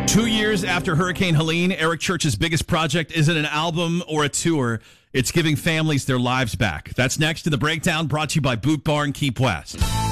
2 years after Hurricane Helene, Eric Church's biggest project isn't an album or a tour. It's giving families their lives back. That's next in The Breakdown, brought to you by Boot Barn Keep West.